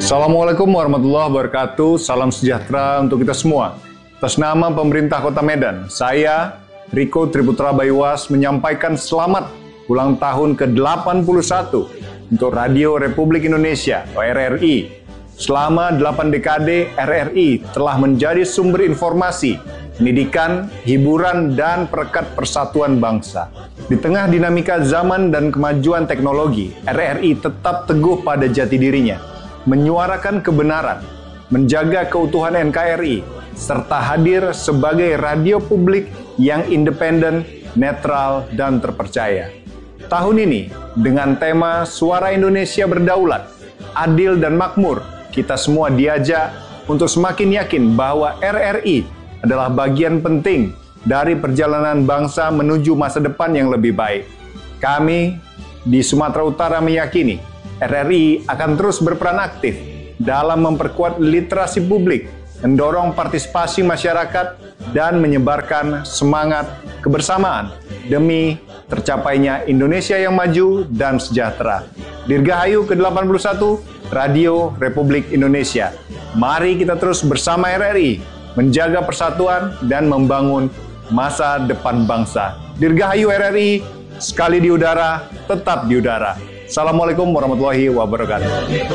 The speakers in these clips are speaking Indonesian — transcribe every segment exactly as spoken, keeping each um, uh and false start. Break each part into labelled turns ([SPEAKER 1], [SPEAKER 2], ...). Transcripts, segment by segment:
[SPEAKER 1] Assalamualaikum warahmatullahi wabarakatuh. Salam sejahtera untuk kita semua. Atas nama pemerintah Kota Medan, saya Riko Triputra Bayuwas menyampaikan selamat ulang tahun ke delapan puluh satu untuk Radio Republik Indonesia atau R R I. Selama delapan dekade, R R I telah menjadi sumber informasi, pendidikan, hiburan, dan perekat persatuan bangsa. Di tengah dinamika zaman dan kemajuan teknologi, R R I tetap teguh pada jati dirinya, menyuarakan kebenaran, menjaga keutuhan N K R I, serta hadir sebagai radio publik yang independen, netral, dan terpercaya. Tahun ini, dengan tema Suara Indonesia Berdaulat, Adil dan Makmur, kita semua diajak untuk semakin yakin bahwa R R I adalah bagian penting dari perjalanan bangsa menuju masa depan yang lebih baik. Kami di Sumatera Utara meyakini R R I akan terus berperan aktif dalam memperkuat literasi publik, mendorong partisipasi masyarakat, dan menyebarkan semangat kebersamaan demi tercapainya Indonesia yang maju dan sejahtera. Dirgahayu ke delapan puluh satu Radio Republik Indonesia. Mari kita terus bersama R R I menjaga persatuan dan membangun masa depan bangsa. Dirgahayu R R I, sekali di udara, tetap di udara. Assalamualaikum warahmatullahi wabarakatuh.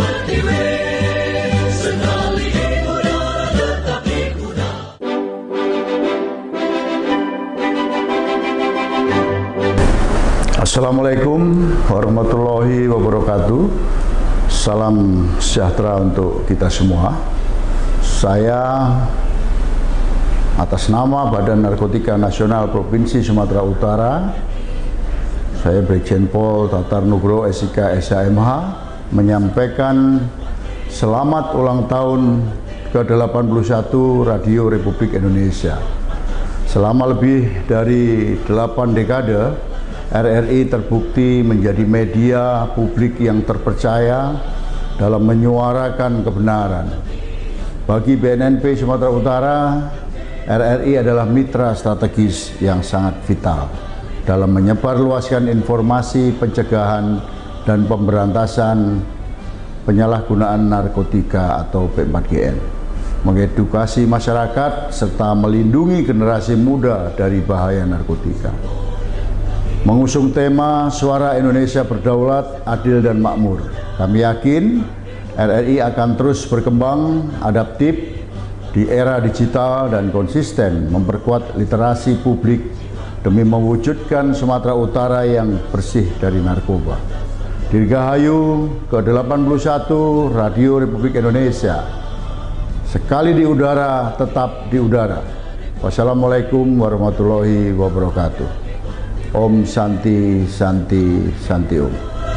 [SPEAKER 2] Assalamualaikum warahmatullahi wabarakatuh. Salam sejahtera untuk kita semua. Saya atas nama Badan Narkotika Nasional Provinsi Sumatera Utara, saya Brigjen Pol Tatar Nugroho S I K S H M H menyampaikan selamat ulang tahun ke delapan puluh satu Radio Republik Indonesia. Selama lebih dari delapan dekade, R R I terbukti menjadi media publik yang terpercaya dalam menyuarakan kebenaran. Bagi B N N P Sumatera Utara, R R I adalah mitra strategis yang sangat vital dalam menyebarluaskan informasi pencegahan dan pemberantasan penyalahgunaan narkotika atau P empat G N, mengedukasi masyarakat serta melindungi generasi muda dari bahaya narkotika. Mengusung tema Suara Indonesia Berdaulat, Adil dan Makmur, kami yakin R R I akan terus berkembang adaptif di era digital dan konsisten memperkuat literasi publik demi mewujudkan Sumatera Utara yang bersih dari narkoba. Dirgahayu ke delapan puluh satu Radio Republik Indonesia. Sekali di udara, tetap di udara. Wassalamualaikum warahmatullahi wabarakatuh. Om Santi Santi Santi Om.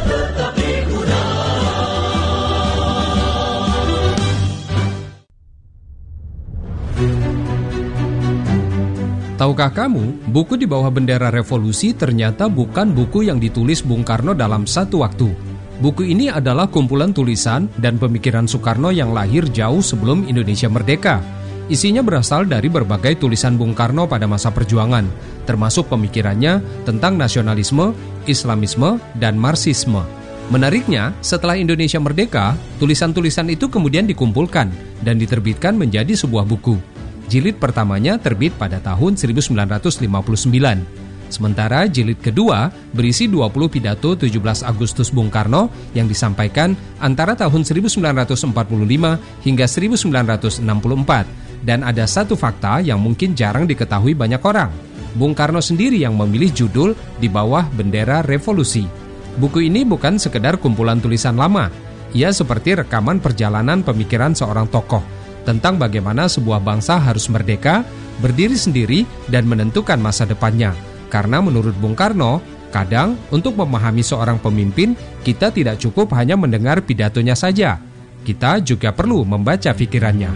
[SPEAKER 3] Tahukah kamu, buku di bawah bendera revolusi ternyata bukan buku yang ditulis Bung Karno dalam satu waktu. Buku ini adalah kumpulan tulisan dan pemikiran Soekarno yang lahir jauh sebelum Indonesia merdeka. Isinya berasal dari berbagai tulisan Bung Karno pada masa perjuangan, termasuk pemikirannya tentang nasionalisme, Islamisme, dan Marxisme. Menariknya, setelah Indonesia merdeka, tulisan-tulisan itu kemudian dikumpulkan dan diterbitkan menjadi sebuah buku. Jilid pertamanya terbit pada tahun seribu sembilan ratus lima puluh sembilan. Sementara jilid kedua berisi dua puluh pidato tujuh belas Agustus Bung Karno yang disampaikan antara tahun seribu sembilan ratus empat puluh lima hingga seribu sembilan ratus enam puluh empat. Dan ada satu fakta yang mungkin jarang diketahui banyak orang. Bung Karno sendiri yang memilih judul di bawah bendera revolusi. Buku ini bukan sekedar kumpulan tulisan lama. Ia seperti rekaman perjalanan pemikiran seorang tokoh tentang bagaimana sebuah bangsa harus merdeka, berdiri sendiri, dan menentukan masa depannya. Karena menurut Bung Karno, kadang untuk memahami seorang pemimpin, kita tidak cukup hanya mendengar pidatonya saja. Kita juga perlu membaca pikirannya.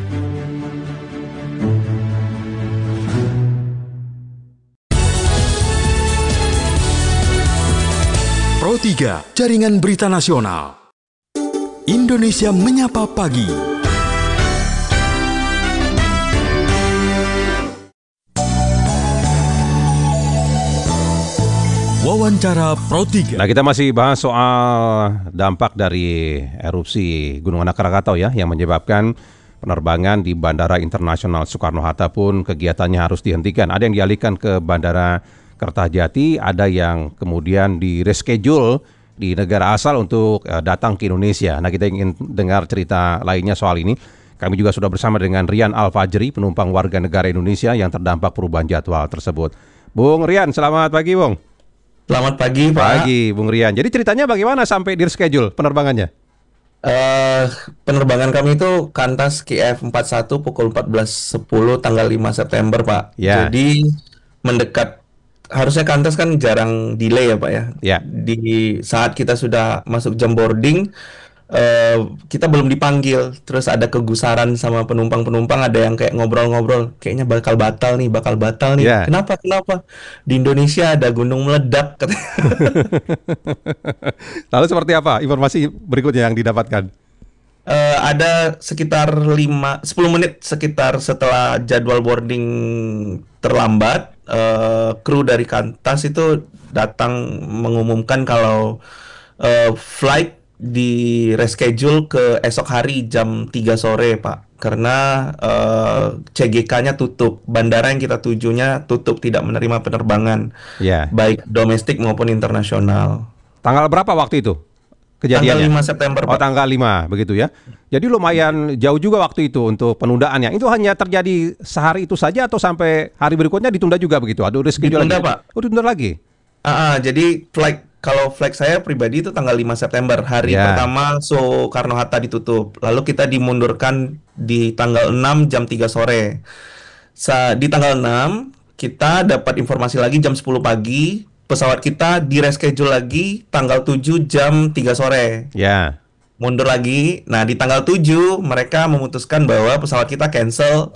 [SPEAKER 4] Pro tiga, Jaringan Berita Nasional. Indonesia Menyapa Pagi. Wawancara Pro tiga.
[SPEAKER 5] Nah, kita masih bahas soal dampak dari erupsi Gunung Anak Krakatau ya, yang menyebabkan penerbangan di Bandara Internasional Soekarno-Hatta pun kegiatannya harus dihentikan. Ada yang dialihkan ke Bandara Kertajati, ada yang kemudian di reschedule di negara asal untuk uh, datang ke Indonesia. Nah, kita ingin dengar cerita lainnya soal ini. Kami juga sudah bersama dengan Rian Al-Fajri, penumpang warga negara Indonesia yang terdampak perubahan jadwal tersebut. Bung Rian, selamat pagi, Bung.
[SPEAKER 6] Selamat pagi, Pak.
[SPEAKER 5] Pagi, Bung Rian. Jadi ceritanya bagaimana sampai di reschedule penerbangannya?
[SPEAKER 6] Uh, penerbangan kami itu Qantas Q F empat puluh satu pukul empat belas sepuluh tanggal lima September, Pak.
[SPEAKER 5] Ya.
[SPEAKER 6] Jadi mendekat, harusnya Qantas kan jarang delay ya, Pak ya.
[SPEAKER 5] Ya.
[SPEAKER 6] Di saat kita sudah masuk jam boarding, uh, kita belum dipanggil. Terus ada kegusaran sama penumpang-penumpang, ada yang kayak ngobrol-ngobrol, kayaknya bakal batal nih, bakal batal nih.
[SPEAKER 5] Ya.
[SPEAKER 6] Kenapa? Kenapa? Di Indonesia ada gunung meledak, katanya.
[SPEAKER 5] Lalu seperti apa informasi berikutnya yang didapatkan?
[SPEAKER 6] Uh, ada sekitar lima sepuluh menit sekitar setelah jadwal boarding terlambat, uh, kru dari Qantas itu datang mengumumkan kalau uh, flight di reschedule ke esok hari jam tiga sore, Pak. Karena uh, C G K-nya tutup, bandara yang kita tujunya tutup, tidak menerima penerbangan,
[SPEAKER 5] Ya.
[SPEAKER 6] baik domestik maupun internasional.
[SPEAKER 5] Tanggal berapa waktu itu kejadiannya?
[SPEAKER 6] Tanggal lima September,
[SPEAKER 5] Oh,
[SPEAKER 6] Pak.
[SPEAKER 5] tanggal lima, begitu ya. Jadi lumayan jauh juga waktu itu untuk penundaannya. Itu hanya terjadi sehari itu saja atau sampai hari berikutnya ditunda juga begitu? Aduh, reschedule
[SPEAKER 6] Ditunda,
[SPEAKER 5] lagi.
[SPEAKER 6] Pak.
[SPEAKER 5] Oh, ditunda lagi.
[SPEAKER 6] Ah, ah, jadi flight kalau flight saya pribadi itu tanggal lima September, hari
[SPEAKER 5] Ya.
[SPEAKER 6] pertama Soekarno-Hatta ditutup. Lalu kita dimundurkan di tanggal enam jam tiga sore. Sa di tanggal enam kita dapat informasi lagi jam sepuluh pagi, pesawat kita di reschedule lagi tanggal tujuh jam tiga sore.
[SPEAKER 5] Ya.
[SPEAKER 6] Mundur lagi. Nah, di tanggal tujuh mereka memutuskan bahwa pesawat kita cancel,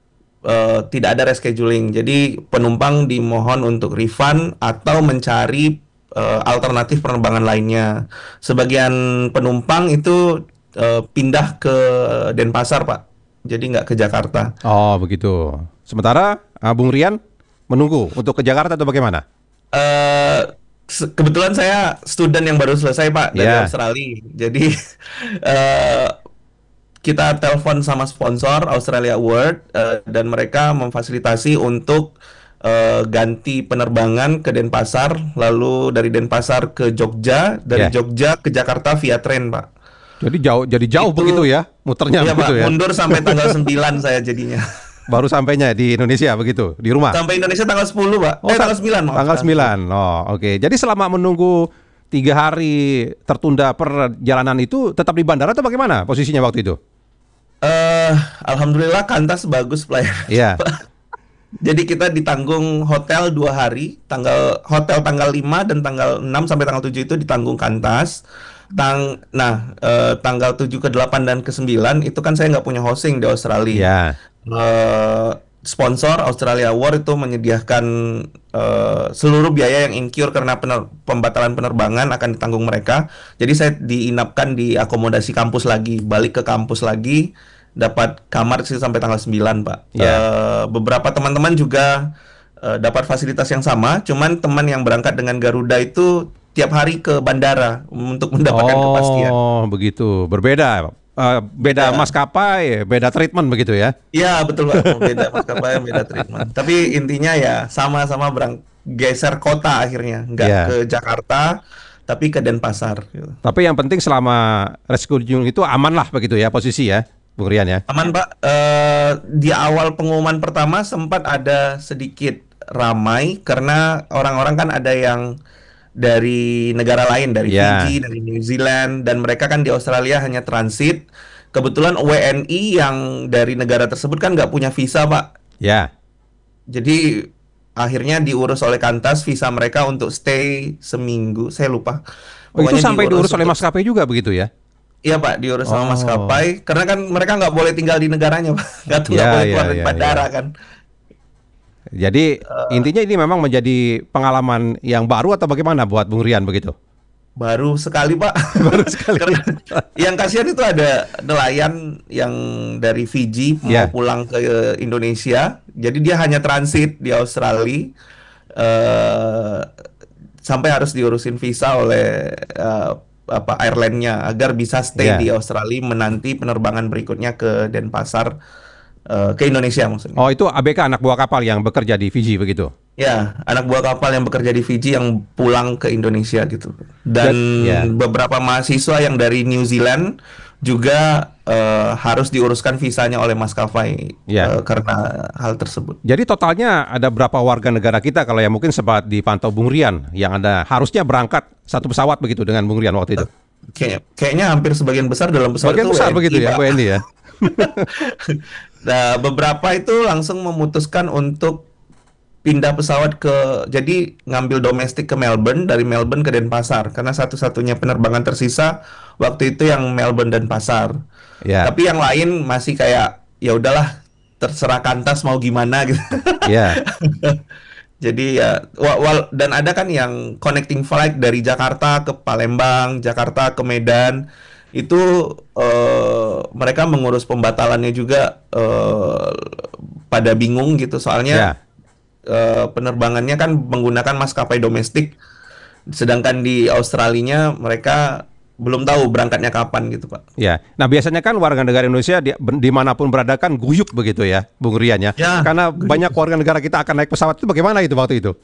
[SPEAKER 6] uh, tidak ada rescheduling. Jadi penumpang dimohon untuk refund atau mencari uh, alternatif penerbangan lainnya. Sebagian penumpang itu uh, pindah ke Denpasar, Pak. Jadi nggak ke Jakarta.
[SPEAKER 5] Oh, begitu. Sementara uh, Bung Rian menunggu untuk ke Jakarta atau bagaimana?
[SPEAKER 6] Uh, se- kebetulan saya student yang baru selesai, Pak, dari
[SPEAKER 5] Ya.
[SPEAKER 6] Australia. Jadi uh, kita telepon sama sponsor Australia Award, uh, dan mereka memfasilitasi untuk uh, ganti penerbangan ke Denpasar, lalu dari Denpasar ke Jogja, dari
[SPEAKER 5] Ya.
[SPEAKER 6] Jogja ke Jakarta via tren, Pak.
[SPEAKER 5] Jadi jauh, jadi jauh
[SPEAKER 6] Itu-
[SPEAKER 5] begitu ya, muternya
[SPEAKER 6] Iya, Pak,
[SPEAKER 5] begitu ya.
[SPEAKER 6] mundur sampai tanggal sembilan saya jadinya.
[SPEAKER 5] Baru sampainya di Indonesia begitu, di rumah.
[SPEAKER 6] Sampai Indonesia tanggal sepuluh, Pak.
[SPEAKER 5] Oh,
[SPEAKER 6] eh,
[SPEAKER 5] ta-
[SPEAKER 6] tanggal sembilan, maaf.
[SPEAKER 5] Tanggal sembilan. Oh, oke. Jadi selama menunggu tiga hari tertunda perjalanan itu tetap di bandara atau bagaimana posisinya waktu itu?
[SPEAKER 6] Eh, alhamdulillah Qantas bagus pelayanan.
[SPEAKER 5] Iya.
[SPEAKER 6] Jadi kita ditanggung hotel dua hari, tanggal hotel tanggal lima dan tanggal enam sampai tanggal tujuh itu ditanggung Qantas. Tang, nah eh, tanggal tujuh ke delapan dan ke sembilan itu kan saya nggak punya hosting di Australia.
[SPEAKER 5] Iya.
[SPEAKER 6] Eh, sponsor Australia Award itu menyediakan eh, seluruh biaya yang incur karena pener- pembatalan penerbangan akan ditanggung mereka. Jadi saya diinapkan di akomodasi kampus lagi, balik ke kampus lagi, dapat kamar sih sampai tanggal sembilan, Pak.
[SPEAKER 5] Ya.
[SPEAKER 6] Eh, beberapa teman-teman juga eh, dapat fasilitas yang sama, cuman teman yang berangkat dengan Garuda itu tiap hari ke bandara untuk mendapatkan kepastian.
[SPEAKER 5] Oh, begitu. Berbeda. Eh, beda
[SPEAKER 6] Ya.
[SPEAKER 5] maskapai, beda treatment begitu ya.
[SPEAKER 6] Iya, betul, Pak. Beda maskapai, beda treatment. Tapi intinya ya sama-sama berang geser kota akhirnya, nggak
[SPEAKER 5] Iya.
[SPEAKER 6] ke Jakarta, tapi ke Denpasar. Gitu.
[SPEAKER 5] Tapi yang penting selama reschedule itu aman lah begitu ya posisi ya, Bung Rian ya.
[SPEAKER 6] Aman, Pak. Eh, di awal pengumuman pertama sempat ada sedikit ramai karena orang-orang kan ada yang dari negara lain, dari
[SPEAKER 5] Ya.
[SPEAKER 6] Fiji, dari New Zealand, dan mereka kan di Australia hanya transit. Kebetulan W N I yang dari negara tersebut kan nggak punya visa, Pak.
[SPEAKER 5] Ya.
[SPEAKER 6] Jadi akhirnya diurus oleh Qantas visa mereka untuk stay seminggu, saya lupa.
[SPEAKER 5] Oh, itu
[SPEAKER 6] Pokoknya
[SPEAKER 5] sampai diurus oleh
[SPEAKER 6] untuk-
[SPEAKER 5] maskapai juga begitu ya.
[SPEAKER 6] Iya, Pak, diurus
[SPEAKER 5] Oh.
[SPEAKER 6] sama maskapai karena kan mereka nggak boleh tinggal di negaranya, Pak. Nggak tuh nggak
[SPEAKER 5] Ya,
[SPEAKER 6] boleh
[SPEAKER 5] ya,
[SPEAKER 6] keluar dari
[SPEAKER 5] ya,
[SPEAKER 6] bandara
[SPEAKER 5] ya.
[SPEAKER 6] kan.
[SPEAKER 5] Jadi intinya ini memang menjadi pengalaman yang baru atau bagaimana buat Bung Rian begitu?
[SPEAKER 6] Baru sekali, Pak.
[SPEAKER 5] Baru sekali.
[SPEAKER 6] Karena yang kasihan itu ada nelayan yang dari Fiji mau
[SPEAKER 5] Ya.
[SPEAKER 6] pulang ke Indonesia. Jadi dia hanya transit di Australia. Eh, sampai harus diurusin visa oleh uh, apa airline-nya agar bisa stay
[SPEAKER 5] Ya.
[SPEAKER 6] di Australia menanti penerbangan berikutnya ke Denpasar, uh, ke Indonesia maksudnya.
[SPEAKER 5] Oh, itu A B K, anak buah kapal yang bekerja di Fiji begitu?
[SPEAKER 6] Ya, anak buah kapal yang bekerja di Fiji yang pulang ke Indonesia gitu. Dan
[SPEAKER 5] Ya.
[SPEAKER 6] beberapa mahasiswa yang dari New Zealand juga uh, harus diuruskan visanya oleh maskapai
[SPEAKER 5] Ya.
[SPEAKER 6] uh, karena hal tersebut.
[SPEAKER 5] Jadi totalnya ada berapa warga negara kita kalau yang mungkin sempat dipantau Bung Rian yang ada harusnya berangkat satu pesawat begitu dengan Bung Rian waktu itu?
[SPEAKER 6] Kayak, kayaknya hampir sebagian besar dalam pesawat
[SPEAKER 5] Sebagian
[SPEAKER 6] itu
[SPEAKER 5] besar
[SPEAKER 6] W N I,
[SPEAKER 5] begitu ya,
[SPEAKER 6] Pak.
[SPEAKER 5] W N I ya.
[SPEAKER 6] Nah, beberapa itu langsung memutuskan untuk pindah pesawat ke, jadi ngambil domestik ke Melbourne, dari Melbourne ke Denpasar, karena satu-satunya penerbangan tersisa waktu itu yang Melbourne dan Pasar.
[SPEAKER 5] Ya.
[SPEAKER 6] Tapi yang lain masih kayak ya udahlah, terserah Qantas mau gimana gitu.
[SPEAKER 5] Ya.
[SPEAKER 6] Jadi ya, wa- wal- dan ada kan yang connecting flight dari Jakarta ke Palembang, Jakarta ke Medan, itu eh, mereka mengurus pembatalannya juga eh, pada bingung gitu, soalnya
[SPEAKER 5] Ya.
[SPEAKER 6] eh, penerbangannya kan menggunakan maskapai domestik, sedangkan di Australinya mereka belum tahu berangkatnya kapan gitu, Pak.
[SPEAKER 5] Ya, nah biasanya kan warga negara Indonesia di, dimanapun berada kan guyup begitu ya, Bung Rian ya.
[SPEAKER 6] Ya,
[SPEAKER 5] Karena banyak warga negara kita akan naik pesawat itu bagaimana itu waktu itu?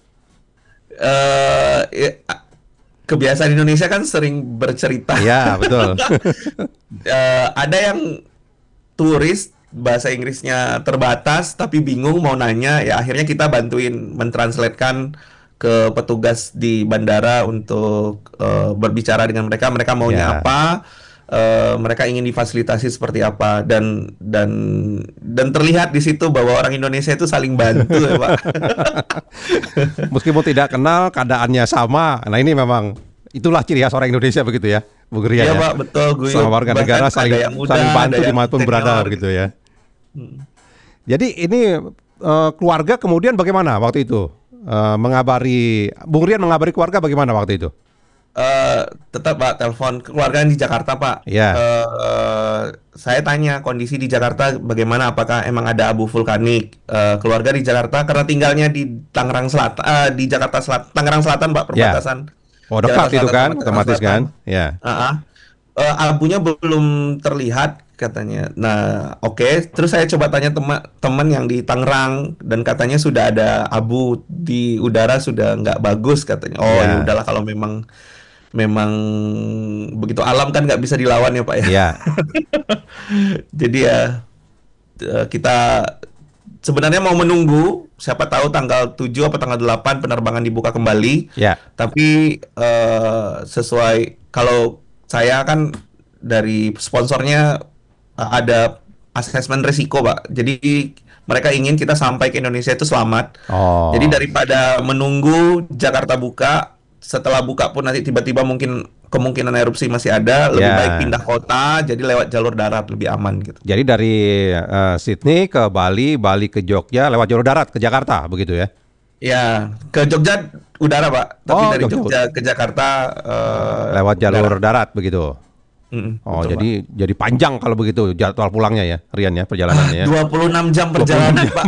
[SPEAKER 6] Eh, ya, kebiasaan Indonesia kan sering bercerita.
[SPEAKER 5] Ya, betul.
[SPEAKER 6] Eh, ada yang turis bahasa Inggrisnya terbatas tapi bingung mau nanya, ya akhirnya kita bantuin mentranslatekan ke petugas di bandara untuk eh, berbicara dengan mereka, mereka maunya
[SPEAKER 5] Ya.
[SPEAKER 6] apa, eh, mereka ingin difasilitasi seperti apa, dan dan dan terlihat di situ bahwa orang Indonesia itu saling bantu ya, Pak.
[SPEAKER 5] Meskipun tidak kenal, keadaannya sama. Nah ini memang itulah ciri khas orang Indonesia begitu ya, Bung Rian
[SPEAKER 6] Iya,
[SPEAKER 5] ya.
[SPEAKER 6] Pak, betul, guyup.
[SPEAKER 5] Sama warga
[SPEAKER 6] Bahkan
[SPEAKER 5] negara
[SPEAKER 6] ada
[SPEAKER 5] saling
[SPEAKER 6] yang muda,
[SPEAKER 5] saling bantu
[SPEAKER 6] ada yang
[SPEAKER 5] dimanapun berada
[SPEAKER 6] senior.
[SPEAKER 5] begitu ya. Jadi ini eh, keluarga kemudian bagaimana waktu itu? Eh, mengabari Bung Rian mengabari keluarga bagaimana waktu itu?
[SPEAKER 6] Eh, tetap Pak, telepon keluarga di Jakarta, Pak.
[SPEAKER 5] Iya.
[SPEAKER 6] Eh, saya tanya kondisi di Jakarta bagaimana, apakah emang ada abu vulkanik. Eh, keluarga di Jakarta karena tinggalnya di Tangerang Selatan, eh, di Jakarta Selatan, Tangerang Selatan, Pak, perbatasan.
[SPEAKER 5] Oh dekat
[SPEAKER 6] Jakarta
[SPEAKER 5] itu
[SPEAKER 6] Selatan
[SPEAKER 5] kan,
[SPEAKER 6] sama Tangerang
[SPEAKER 5] otomatis
[SPEAKER 6] Selatan.
[SPEAKER 5] kan? Ya.
[SPEAKER 6] Ah, ah. Eh, abunya belum terlihat katanya. Nah, oke. Terus saya coba tanya teman-teman yang di Tangerang dan katanya sudah ada abu di udara, sudah nggak bagus katanya. Oh,
[SPEAKER 5] Ya.
[SPEAKER 6] ya udahlah kalau memang memang begitu, alam kan nggak bisa dilawan ya, Pak ya.
[SPEAKER 5] Ya.
[SPEAKER 6] Jadi ya eh, kita sebenarnya mau menunggu, siapa tahu tanggal tujuh atau tanggal delapan penerbangan dibuka kembali.
[SPEAKER 5] Ya.
[SPEAKER 6] Tapi eh, sesuai, kalau saya kan dari sponsornya eh, ada asesmen risiko, Pak. Jadi mereka ingin kita sampai ke Indonesia itu selamat.
[SPEAKER 5] Oh.
[SPEAKER 6] Jadi daripada menunggu Jakarta buka, setelah buka pun nanti tiba-tiba mungkin kemungkinan erupsi masih ada, lebih
[SPEAKER 5] Ya.
[SPEAKER 6] baik pindah kota, jadi lewat jalur darat lebih aman gitu.
[SPEAKER 5] Jadi dari eh, Sydney ke Bali, Bali ke Jogja lewat jalur darat ke Jakarta begitu ya?
[SPEAKER 6] Ya, ke Jogja udara, Pak. Tapi
[SPEAKER 5] Oh,
[SPEAKER 6] dari
[SPEAKER 5] Jogja.
[SPEAKER 6] Jogja ke Jakarta eh,
[SPEAKER 5] Lewat jalur
[SPEAKER 6] darat.
[SPEAKER 5] darat begitu.
[SPEAKER 6] Mm,
[SPEAKER 5] Oh,
[SPEAKER 6] betul,
[SPEAKER 5] jadi jadi panjang kalau begitu jadwal pulangnya ya, Rian ya, perjalanannya ya.
[SPEAKER 6] Pak. dua puluh enam jam perjalanan, Pak.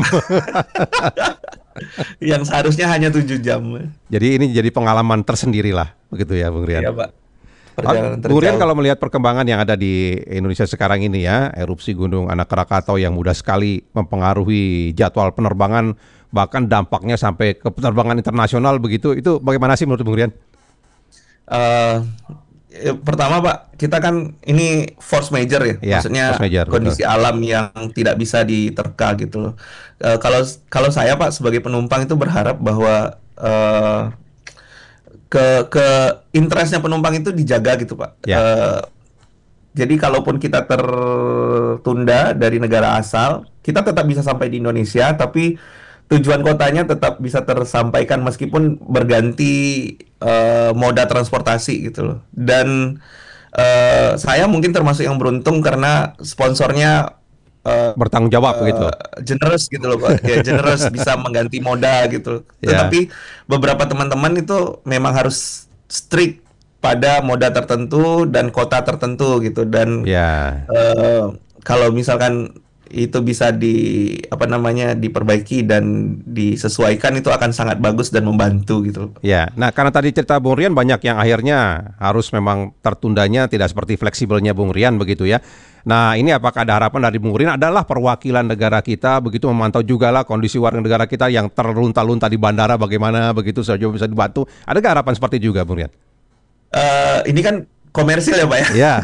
[SPEAKER 6] Yang seharusnya hanya tujuh jam.
[SPEAKER 5] Jadi ini jadi pengalaman tersendiri lah, begitu ya, Bung Rian.
[SPEAKER 6] Iya, Pak.
[SPEAKER 5] Ah,
[SPEAKER 6] Perjalanan
[SPEAKER 5] Bung Rian,
[SPEAKER 6] terjauh.
[SPEAKER 5] kalau melihat perkembangan yang ada di Indonesia sekarang ini ya, erupsi Gunung Anak Krakatau yang mudah sekali mempengaruhi jadwal penerbangan, bahkan dampaknya sampai ke penerbangan internasional begitu, itu bagaimana sih menurut Bung Rian?
[SPEAKER 6] Eh, eh, pertama, Pak, kita kan ini force major ya,
[SPEAKER 5] Iya,
[SPEAKER 6] maksudnya
[SPEAKER 5] force major,
[SPEAKER 6] kondisi alam yang tidak bisa diterka gitu loh. Eh, kalau kalau saya, Pak, sebagai penumpang itu berharap bahwa eh, ke ke interestnya penumpang itu dijaga gitu, Pak.
[SPEAKER 5] Ya.
[SPEAKER 6] Eh, jadi kalaupun kita tertunda dari negara asal, kita tetap bisa sampai di Indonesia, tapi tujuan kotanya tetap bisa tersampaikan meskipun berganti eh, moda transportasi gitu loh. Dan eh, saya mungkin termasuk yang beruntung karena sponsornya eh,
[SPEAKER 5] Bertanggung jawab begitu.
[SPEAKER 6] generous gitu loh, Pak. Ya, generous bisa mengganti moda gitu.
[SPEAKER 5] Ya.
[SPEAKER 6] Tetapi beberapa teman-teman itu memang harus strict pada moda tertentu dan kota tertentu gitu. Dan
[SPEAKER 5] Ya.
[SPEAKER 6] eh, kalau misalkan itu bisa di apa namanya diperbaiki dan disesuaikan, itu akan sangat bagus dan membantu gitu.
[SPEAKER 5] Ya, nah karena tadi cerita Bung Rian banyak yang akhirnya harus memang tertundanya tidak seperti fleksibelnya Bung Rian begitu ya. Nah ini apakah ada harapan dari Bung Rian adalah perwakilan negara kita begitu memantau juga lah kondisi warga negara kita yang terlunta-lunta di bandara bagaimana begitu sejauh bisa dibantu. Adakah harapan seperti itu juga Bung Rian?
[SPEAKER 6] Uh, ini kan komersil ya Pak ya?
[SPEAKER 5] Ya.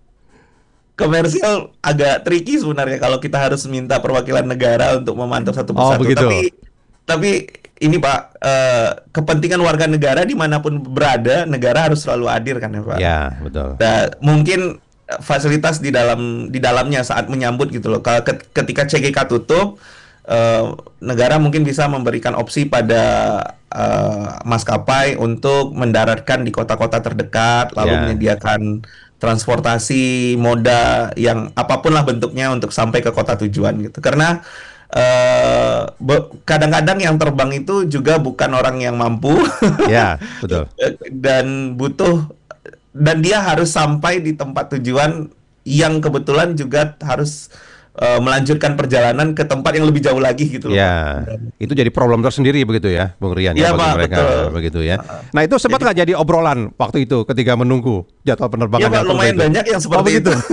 [SPEAKER 6] Komersial agak tricky sebenarnya kalau kita harus minta perwakilan negara untuk memantau satu persatu.
[SPEAKER 5] Oh, begitu.
[SPEAKER 6] Tapi, tapi ini Pak, eh, kepentingan warga negara dimanapun berada, negara harus selalu hadir kan ya Pak.
[SPEAKER 5] Ya betul.
[SPEAKER 6] Nah, mungkin fasilitas di dalam di dalamnya saat menyambut gitu loh. Kalau ketika C G K tutup, eh, negara mungkin bisa memberikan opsi pada eh, maskapai untuk mendaratkan di kota-kota terdekat, lalu
[SPEAKER 5] Ya.
[SPEAKER 6] menyediakan transportasi moda yang apapun lah bentuknya untuk sampai ke kota tujuan gitu. Karena uh, kadang-kadang yang terbang itu juga bukan orang yang mampu.
[SPEAKER 5] Ya, betul.
[SPEAKER 6] Dan butuh, dan dia harus sampai di tempat tujuan yang kebetulan juga harus uh, melanjutkan perjalanan ke tempat yang lebih jauh lagi gitu.
[SPEAKER 5] Ya, itu jadi problem tersendiri begitu ya, Bung Rian ya,
[SPEAKER 6] ya
[SPEAKER 5] bagi
[SPEAKER 6] Pak,
[SPEAKER 5] mereka
[SPEAKER 6] betul.
[SPEAKER 5] begitu ya. Nah itu sempat nggak jadi... jadi obrolan waktu itu ketika menunggu jadwal penerbangan?
[SPEAKER 6] Ya Pak, lumayan itu? Banyak yang seperti
[SPEAKER 5] oh,
[SPEAKER 6] itu.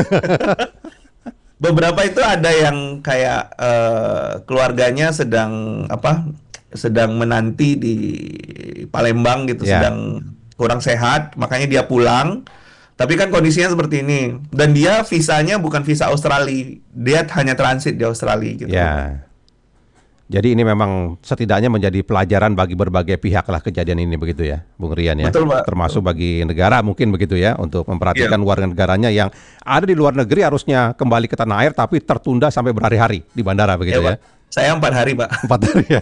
[SPEAKER 6] Beberapa itu ada yang kayak uh, keluarganya sedang apa, sedang menanti di Palembang gitu,
[SPEAKER 5] ya.
[SPEAKER 6] sedang kurang sehat, makanya dia pulang. Tapi kan kondisinya seperti ini, dan dia visanya bukan visa Australia, dia hanya transit di Australia gitu.
[SPEAKER 5] Ya. Jadi ini memang setidaknya menjadi pelajaran bagi berbagai pihak lah kejadian ini begitu ya, Bung Rian ya.
[SPEAKER 6] Betul, Pak.
[SPEAKER 5] Termasuk bagi negara mungkin begitu ya, untuk memperhatikan yeah. warga negaranya yang ada di luar negeri harusnya kembali ke tanah air tapi tertunda sampai berhari-hari di bandara begitu ya.
[SPEAKER 6] ya. Saya empat hari Pak.
[SPEAKER 5] Empat hari ya.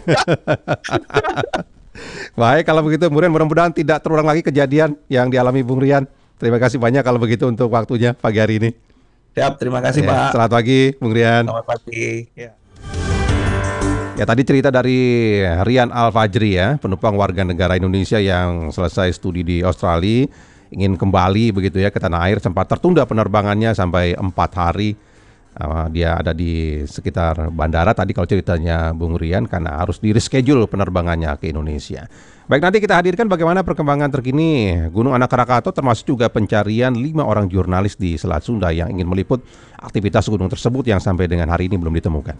[SPEAKER 5] Baik kalau begitu, Bung Rian, mudah-mudahan tidak terulang lagi kejadian yang dialami Bung Rian. Terima kasih banyak kalau begitu untuk waktunya pagi hari ini.
[SPEAKER 6] Siap, terima kasih
[SPEAKER 5] ya,
[SPEAKER 6] Pak.
[SPEAKER 5] Selamat pagi, Bung Rian.
[SPEAKER 6] Selamat pagi. Ya.
[SPEAKER 5] Ya tadi cerita dari Rian Al-Fajri ya, penumpang warga negara Indonesia yang selesai studi di Australia, ingin kembali begitu ya ke tanah air, sempat tertunda penerbangannya sampai empat hari. Uh, dia ada di sekitar bandara tadi kalau ceritanya Bung Rian karena harus di reschedule penerbangannya ke Indonesia. Baik, nanti kita hadirkan bagaimana perkembangan terkini Gunung Anak Krakatau termasuk juga pencarian lima orang jurnalis di Selat Sunda yang ingin meliput aktivitas gunung tersebut yang sampai dengan hari ini belum ditemukan.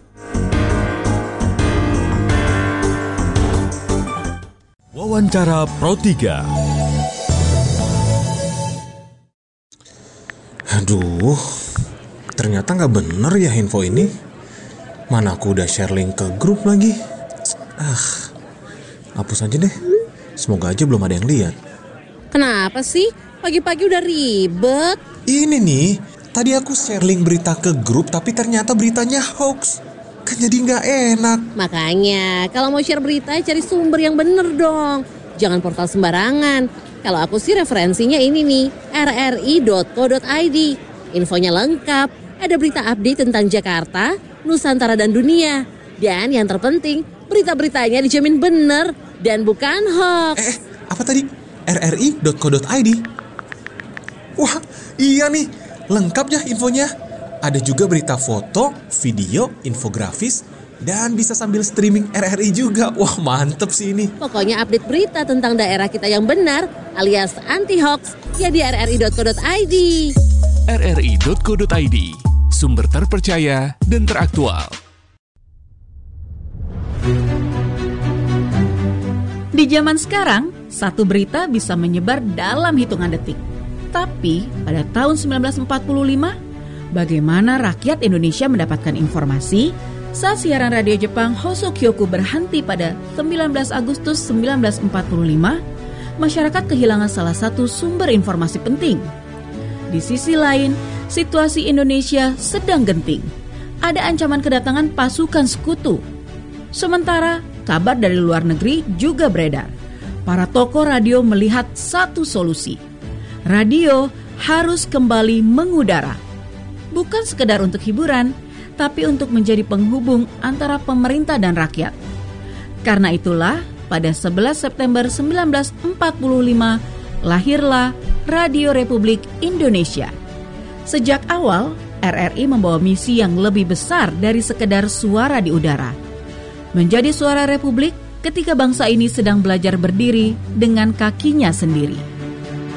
[SPEAKER 4] Wawancara Pro tiga.
[SPEAKER 7] Aduh, ternyata nggak bener ya info ini. Mana aku udah share link ke grup lagi. Ah, hapus aja deh. Semoga aja belum ada yang lihat.
[SPEAKER 8] Kenapa sih? Pagi-pagi udah ribet.
[SPEAKER 7] Ini nih, tadi aku share link berita ke grup tapi ternyata beritanya hoax. Kan jadi nggak enak.
[SPEAKER 8] Makanya, kalau mau share berita cari sumber yang bener dong. Jangan portal sembarangan. Kalau aku sih referensinya ini nih, r r i dot co dot i d. Infonya lengkap, ada berita update tentang Jakarta, Nusantara dan dunia. Dan yang terpenting, berita-beritanya dijamin bener dan bukan hoax.
[SPEAKER 7] Eh, apa tadi? r r i dot co dot i d. Wah, iya nih, lengkap ya infonya. Ada juga berita foto, video, infografis, dan bisa sambil streaming R R I juga. Wah, mantep sih ini.
[SPEAKER 8] Pokoknya update berita tentang daerah kita yang benar alias anti-hoax ya di r r i dot co dot i d.
[SPEAKER 9] r r i dot co dot i d, sumber terpercaya dan teraktual.
[SPEAKER 10] Di zaman sekarang, satu berita bisa menyebar dalam hitungan detik. Tapi pada tahun sembilan belas empat puluh lima, bagaimana rakyat Indonesia mendapatkan informasi saat siaran radio Jepang Hosokyoku berhenti pada sembilan belas Agustus sembilan belas empat puluh lima, masyarakat kehilangan salah satu sumber informasi penting. Di sisi lain, situasi Indonesia sedang genting. Ada ancaman kedatangan pasukan sekutu. Sementara, kabar dari luar negeri juga beredar. Para tokoh radio melihat satu solusi. Radio harus kembali mengudara. Bukan sekedar untuk hiburan, tapi untuk menjadi penghubung antara pemerintah dan rakyat. Karena itulah, pada sebelas September sembilan belas empat puluh lima, lahirlah Radio Republik Indonesia. Sejak awal, R R I membawa misi yang lebih besar dari sekedar suara di udara. Menjadi suara Republik ketika bangsa ini sedang belajar berdiri dengan kakinya sendiri.